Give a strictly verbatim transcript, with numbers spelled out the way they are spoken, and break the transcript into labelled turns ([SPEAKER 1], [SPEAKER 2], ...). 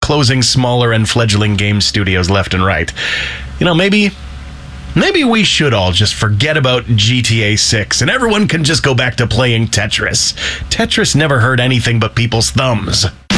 [SPEAKER 1] closing smaller and fledgling game studios left and right. You know, maybe... Maybe we should all just forget about G T A six and everyone can just go back to playing Tetris. Tetris never hurt anything but people's thumbs.